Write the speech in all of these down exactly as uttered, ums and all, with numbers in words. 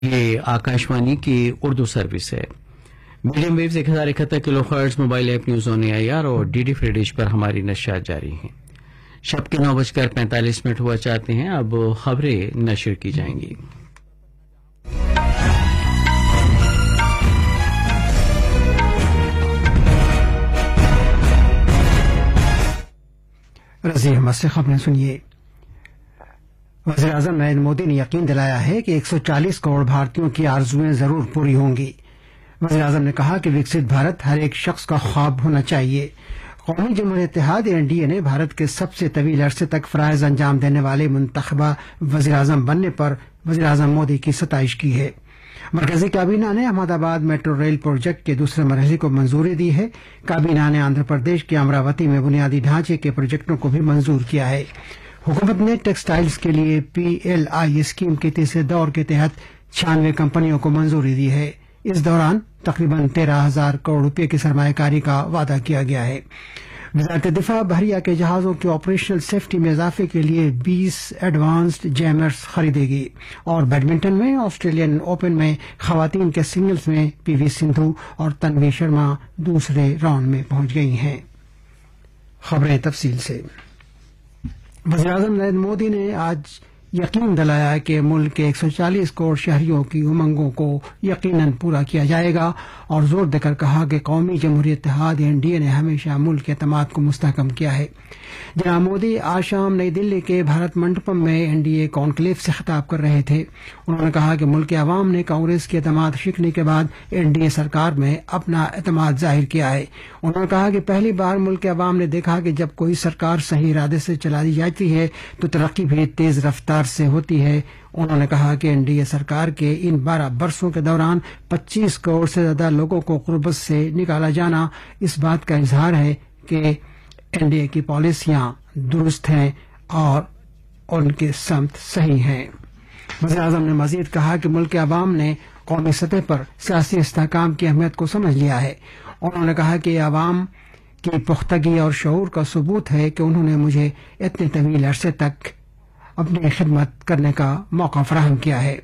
یہ آکاشوانی کی اردو سروس ہے۔ میڈیم ویوز ایک ہزار اکہتر کلو hertz mobile app news on a I R اور ڈی ڈی فری ڈش پر ہماری نشریات جاری ہیں۔ شب کے نو بج کر پینتالیس منٹ ہوا چاہتے ہیں، اب خبریں نشر کی جائیں گی۔ رضی احمد سے خبریں سنیے۔ وزیر اعظم نریندر مودی نے یقین دلایا ہے کہ ایک سو چالیس کروڑ بھارتیوں کی آرزوئیں ضرور پوری ہوں گی۔ وزیر اعظم نے کہا کہ وکست بھارت ہر ایک شخص کا خواب ہونا چاہیے۔ قومی جمہوری اتحاد این ڈی اے نے بھارت کے سب سے طویل عرصے تک فرائض انجام دینے والے منتخبہ وزیر اعظم بننے پر وزیر اعظم مودی کی ستائش کی ہے۔ مرکزی کابینہ نے احمد آباد میٹرو ریل پروجیکٹ کے دوسرے مرحلے کو منظوری دی ہے۔ کابینہ نے آندھرا پردیش کے امراوتی میں بنیادی ڈھانچے کے پروجیکٹوں کو بھی منظور کیا ہے۔ حکومت نے ٹیکسٹائلز کے لیے پی ایل آئی اسکیم کے تیسرے دور کے تحت چھیانوے کمپنیوں کو منظوری دی ہے۔ اس دوران تقریباً تیرہ ہزار کروڑ روپے کی سرمایہ کاری کا وعدہ کیا گیا ہے۔ وزارت دفاع بحریہ کے جہازوں کی آپریشنل سیفٹی میں اضافے کے لیے بیس ایڈوانسڈ جیمرز خریدے گی۔ اور بیڈمنٹن میں آسٹریلین اوپن میں خواتین کے سنگلز میں پی وی سندھو اور تنوی شرما دوسرے راؤنڈ میں پہنچ گئی ہیں۔ خبریں تفصیل سے۔ وزیر اعظم نریندر مودی نے آج یقین دلایا کہ ملک کے ایک سو چالیس کروڑ شہریوں کی امنگوں کو یقیناً پورا کیا جائے گا، اور زور دے کر کہا کہ قومی جمہوری اتحاد این ڈی اے نے ہمیشہ ملک کے اعتماد کو مستحکم کیا ہے۔ جناب مودی آج شام نئی دلی کے بھارت منڈپم میں این ڈی اے کانکلیو سے خطاب کر رہے تھے۔ انہوں نے کہا کہ ملک کے عوام نے کانگریس کے اعتماد شکنی کے بعد این ڈی اے سرکار میں اپنا اعتماد ظاہر کیا ہے۔ انہوں نے کہا کہ پہلی بار ملک کے عوام نے دیکھا کہ جب کوئی سرکار صحیح ارادے سے چلائی جاتی ہے تو ترقی بھی تیز رفتار سے ہوتی ہے۔ انہوں نے کہا کہ این ڈی اے سرکار کے ان بارہ برسوں کے دوران پچیس کروڑ سے زیادہ لوگوں کو غربت سے نکالا جانا اس بات کا اظہار ہے کہ این ڈی اے کی پالیسیاں درست ہیں اور ان کی سمت صحیح ہیں۔ وزیر اعظم نے مزید کہا کہ ملک کے عوام نے قومی سطح پر سیاسی استحکام کی اہمیت کو سمجھ لیا ہے۔ انہوں نے کہا کہ عوام کی پختگی اور شعور کا ثبوت ہے کہ انہوں نے مجھے اتنے طویل عرصے تک اپنی خدمت کرنے کا موقع فراہم کیا ہے۔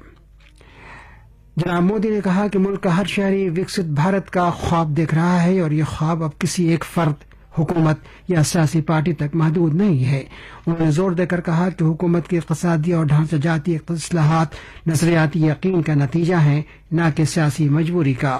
جناب مودی نے کہا کہ ملک کا ہر شہری وکست بھارت کا خواب دیکھ رہا ہے، اور یہ خواب اب کسی ایک فرد، حکومت یا سیاسی پارٹی تک محدود نہیں ہے۔ انہوں نے زور دے کر کہا کہ حکومت کی اقتصادی اور ڈھانچہ جاتی اصلاحات نظریاتی یقین کا نتیجہ ہیں، نہ کہ سیاسی مجبوری کا۔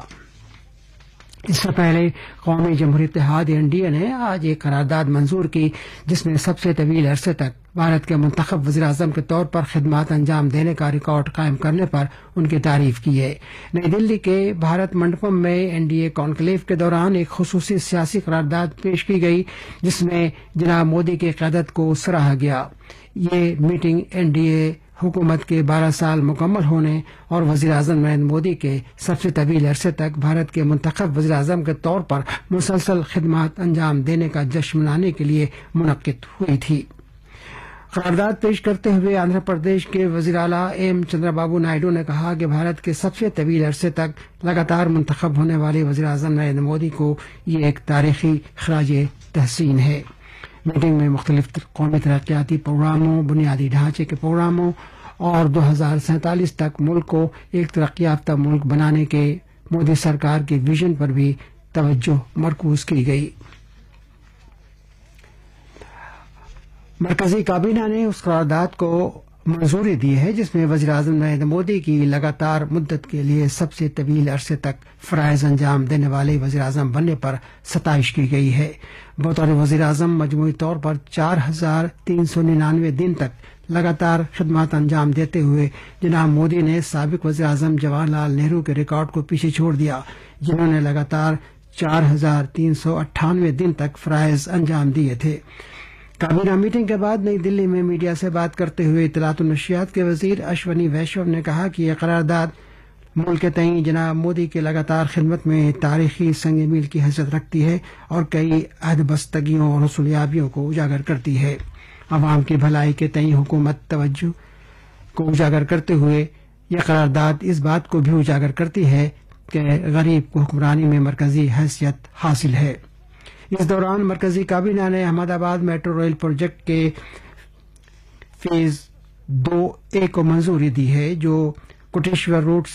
اس سے پہلے قومی جمہوری اتحاد این ڈی اے نے آج ایک قرارداد منظور کی جس نے سب سے طویل عرصے تک بھارت کے منتخب وزیر اعظم کے طور پر خدمات انجام دینے کا ریکارڈ قائم کرنے پر ان کی تعریف کی ہے۔ نئی دلی کے بھارت منڈپم میں این ڈی اے کانکلیو کے دوران ایک خصوصی سیاسی قرارداد پیش کی گئی جس میں جناب مودی کی قیادت کو سراہا گیا۔ یہ میٹنگ این ڈی اے حکومت کے بارہ سال مکمل ہونے اور وزیر اعظم نریندر مودی کے سب سے طویل عرصے تک بھارت کے منتخب وزیر اعظم کے طور پر مسلسل خدمات انجام دینے کا جشن منانے کے لیے منعقد ہوئی تھی۔ قرارداد پیش کرتے ہوئے آندھرا پردیش کے وزیر اعلیٰ ایم چندرا بابو نائیڈو نے کہا کہ بھارت کے سب سے طویل عرصے تک لگاتار منتخب ہونے والے وزیر اعظم نریندر مودی کو یہ ایک تاریخی خراج تحسین ہے۔ میٹنگ میں مختلف قومی ترقیاتی پروگراموں، بنیادی ڈھانچے کے پروگراموں اور دو ہزار سینتالیس تک ملک کو ایک ترقی یافتہ ملک بنانے کے مودی سرکار کے ویژن پر بھی توجہ مرکوز کی گئی۔ مرکزی کابینہ نے اس قرارداد کو منظوری دی ہے جس میں وزیر اعظم نریندر مودی کی لگاتار مدت کے لیے سب سے طویل عرصے تک فرائض انجام دینے والے وزیر اعظم بننے پر ستائش کی گئی ہے۔ بطور وزیر اعظم مجموعی طور پر چار ہزار تین سو ننانوے دن تک لگاتار خدمات انجام دیتے ہوئے جناب مودی نے سابق وزیر اعظم جواہر لال نہرو کے ریکارڈ کو پیچھے چھوڑ دیا، جنہوں نے لگاتار چار ہزار تین سو اٹھانوے دن تک فرائض انجام دیے تھے۔ کابینہ میٹنگ کے بعد نئی دلی میں میڈیا سے بات کرتے ہوئے اطلاعات و نشریات کے وزیر اشونی ویشو نے کہا کہ یہ قرارداد ملک کے تئیں جناب مودی کی لگاتار خدمت میں تاریخی سنگ میل کی حیثیت رکھتی ہے اور کئی عہد بستگیوں اور حصولیابیوں کو اجاگر کرتی ہے۔ عوام کی بھلائی کے تئیں حکومت توجہ کو اجاگر کرتے ہوئے یہ قرارداد اس بات کو بھی اجاگر کرتی ہے کہ غریب کو حکمرانی میں مرکزی حیثیت حاصل ہے۔ اس دوران مرکزی کابینہ نے احمد آباد میٹرو ریل پروجیکٹ کے فیز دو اے کو منظوری دی ہے جو कोटेश्वर रोड